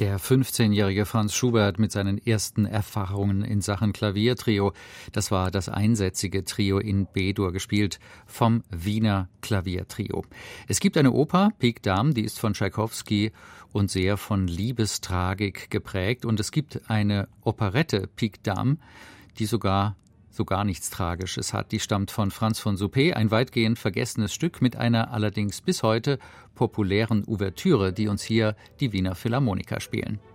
Der 15-jährige Franz Schubert mit seinen ersten Erfahrungen in Sachen Klaviertrio. Das war das einsätzige Trio in B-Dur, gespielt vom Wiener Klaviertrio. Es gibt eine Oper, Pique Dame, die ist von Tschaikowski und sehr von Liebestragik geprägt. Und es gibt eine Operette, Pique Dame, die sogar nichts Tragisches hat. Die stammt von Franz von Suppé, ein weitgehend vergessenes Stück mit einer allerdings bis heute populären Ouvertüre, die uns hier die Wiener Philharmoniker spielen.